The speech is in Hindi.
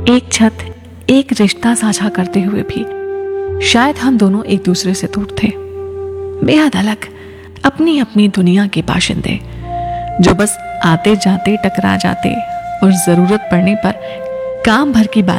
एक छत, एक रिश्ता साझा करते हुए भी शायद हम दोनों एक दूसरे से दूर थे, बेहद अलग, अपनी अपनी दुनिया के बाशिंदे जो बस आते जाते टकरा जाते और जरूरत पड़ने पर काम भर की बात